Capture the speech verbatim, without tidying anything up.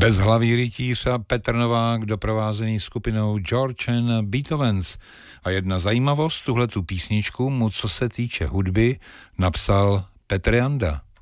Bezhlavý rytíř a Petr Novák doprovázený skupinou George and Beethovens. A jedna zajímavost, tuhletu písničku mu, co se týče hudby, napsal Petr Janda.